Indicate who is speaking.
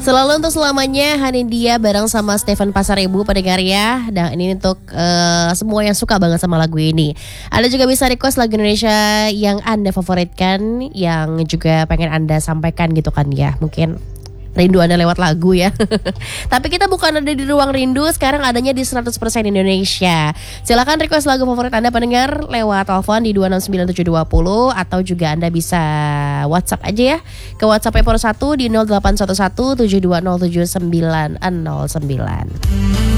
Speaker 1: Selalu untuk selamanya Hanindia bareng sama Stefan Pasaribu pendengar ya. Dan ini untuk semua yang suka banget sama lagu ini. Anda juga bisa request lagu Indonesia yang Anda favoritkan, yang juga pengen Anda sampaikan gitu kan ya. Mungkin rindu Anda lewat lagu ya. Tapi kita bukan ada di ruang rindu, sekarang adanya di 100% Indonesia. Silakan request lagu favorit Anda pendengar lewat telepon di 269720 atau juga Anda bisa WhatsApp aja ya ke WhatsApp Epor 1 di 0811 7207909.